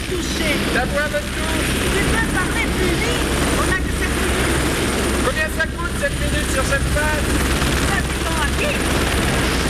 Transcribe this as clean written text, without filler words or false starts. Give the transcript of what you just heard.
toucher. La voix me touche. Tu peux parler plus vite. On a que 7 minutes. Combien ça coûte 7 minutes sur cette page? Ça dépend à qui.